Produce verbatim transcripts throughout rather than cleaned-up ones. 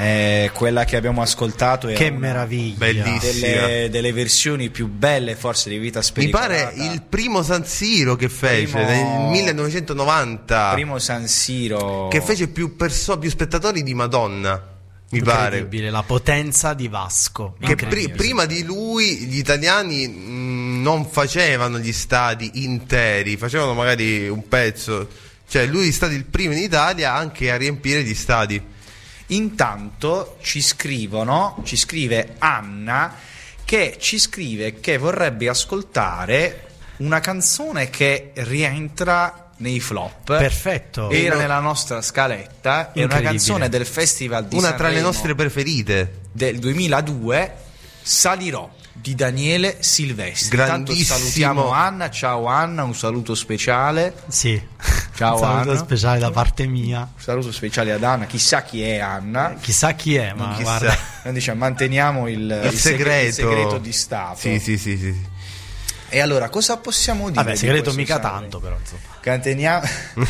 Eh, quella che abbiamo ascoltato è che meraviglia, bellissima, delle, delle versioni più belle forse di Vita Spericolata. Mi pare il primo San Siro che fece Primo- nel millenovecentonovanta, primo San Siro che fece più, perso- più spettatori di Madonna, mi pare. incredibile, la potenza di Vasco, Che pri- incredibile. prima di lui gli italiani mh, non facevano gli stadi interi, facevano magari un pezzo, cioè lui è stato il primo in Italia anche a riempire gli stadi. Intanto ci scrivono, ci scrive Anna, che ci scrive che vorrebbe ascoltare una canzone che rientra nei flop. Perfetto. Era No. nella nostra scaletta, è una Incredibile. canzone del Festival di Una Sanremo tra le nostre preferite. del duemiladue, Salirò di Daniele Silvestri. Intanto Grandissimo. salutiamo Anna, ciao Anna, un saluto speciale. Sì. Ciao, un saluto Anna. speciale da parte mia. Un saluto speciale ad Anna, chissà chi è Anna. Chissà chi è, ma Chissà. guarda, Noi diciamo manteniamo il, Il il segre- segreto. il segreto di Stato. Sì, sì, sì, sì. E allora cosa possiamo dire? vabbè, di segreto questo mica Sanremo? tanto, però insomma. Canteniamo-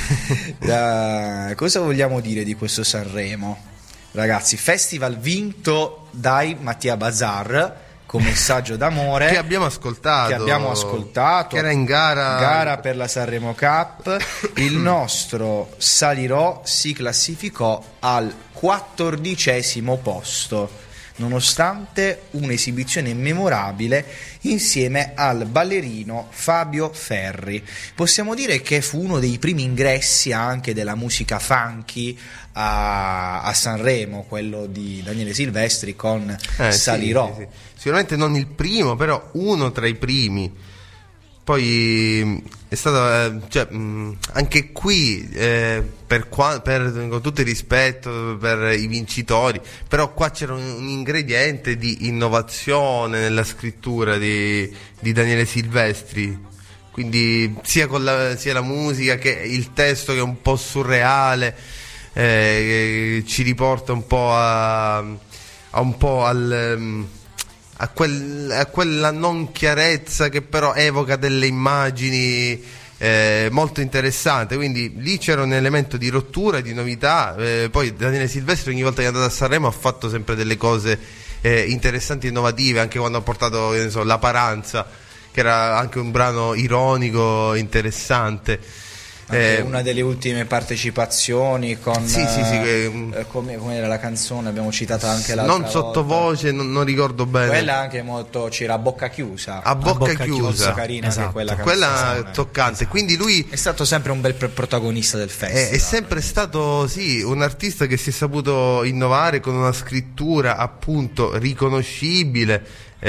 Da- cosa vogliamo dire di questo Sanremo? Ragazzi, festival vinto dai Mattia Bazar con messaggio d'amore Che abbiamo ascoltato. che abbiamo ascoltato, Che era in gara. gara per la Sanremo Cup. Il nostro Salirò si classificò al quattordicesimo posto, nonostante un'esibizione memorabile insieme al ballerino Fabio Ferri. Possiamo dire che fu uno dei primi ingressi anche della musica funky a, a Sanremo, quello di Daniele Silvestri con Eh, sì, Salirò. sì, sì. Sicuramente non il primo, però uno tra i primi. Poi mh, è stato, eh, cioè, mh, anche qui, eh, per, qua, per con tutto il rispetto per i vincitori, però qua c'era un, un ingrediente di innovazione nella scrittura di, di Daniele Silvestri. Quindi sia con la, sia la musica che il testo, che è un po' surreale, eh, che ci riporta un po' a, a un po' al... mh, A, quel, a quella non chiarezza che però evoca delle immagini eh, molto interessanti. Quindi lì c'era un elemento di rottura, di novità. Eh, poi Daniele Silvestri ogni volta che è andato a Sanremo ha fatto sempre delle cose eh, interessanti e innovative, anche quando ha portato, che ne so, La Paranza, che era anche un brano ironico, interessante. Anche Eh, una delle ultime partecipazioni con Sì, sì, sì, che- eh, come, come era la canzone, abbiamo citato anche l'altra non sottovoce, non, non ricordo bene. quella anche molto, c'era a bocca chiusa, A bocca, bocca chiusa, chiusa. carina Esatto. anche quella quella canzone. toccante. Quindi lui È stato sempre un bel pr- protagonista del festival. È, è sempre stato, sì, un artista che si è saputo innovare con una scrittura appunto riconoscibile,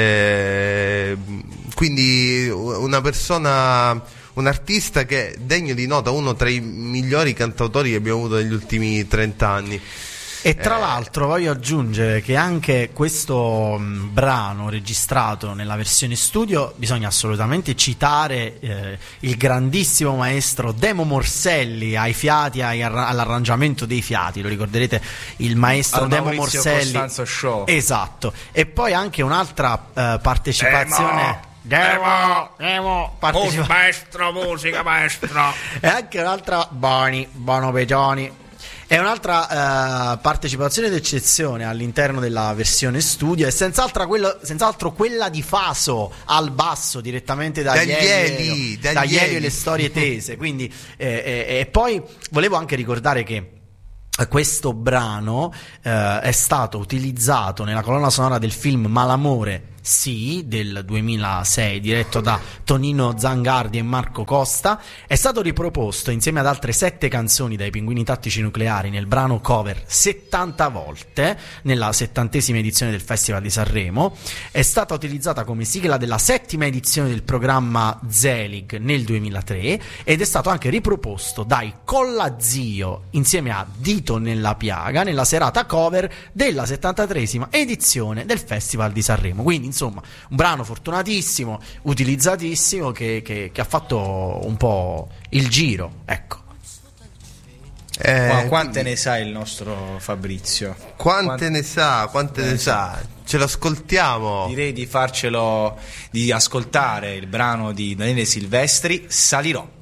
eh, quindi una persona, un artista che è degno di nota, uno tra i migliori cantautori che abbiamo avuto negli ultimi trent'anni. E tra Eh. l'altro voglio aggiungere che anche questo mh, brano registrato nella versione studio bisogna assolutamente citare eh, il grandissimo maestro Demo Morselli ai fiati, ai arra- all'arrangiamento dei fiati, lo ricorderete, il maestro Al Demo Maurizio Morselli. Costanzo Show. Esatto. E poi anche un'altra eh, partecipazione Demo, Demo, partecipa- maestro, musica maestro. e anche un'altra Boni, Bono Pecioni. È un'altra eh, partecipazione d'eccezione all'interno della versione studio, e senz'altro, quello, senz'altro quella di Faso al basso, direttamente dagli Dagli Elio, Eli, dagli dagli Elio Eli. e le storie tese. Quindi, eh, eh, e poi volevo anche ricordare che questo brano eh, è stato utilizzato nella colonna sonora del film Malamore Sì del duemilasei, diretto da Tonino Zangardi e Marco Costa. È stato riproposto insieme ad altre sette canzoni dai Pinguini Tattici Nucleari nel brano cover settanta volte nella settantesima edizione del Festival di Sanremo. È stata utilizzata come sigla della settima edizione del programma Zelig nel duemilatré ed è stato anche riproposto dai Collazio insieme a Dito nella piaga nella serata cover della settantatreesima edizione del Festival di Sanremo. Quindi insomma un brano fortunatissimo, utilizzatissimo, che, che, che ha fatto un po' il giro, ecco. Eh, Ma quante ne sa il nostro Fabrizio? Quante Quante- ne sa, quante ne sa. Ce l'ascoltiamo. Direi di farcelo, di ascoltare il brano di Daniele Silvestri, Salirò.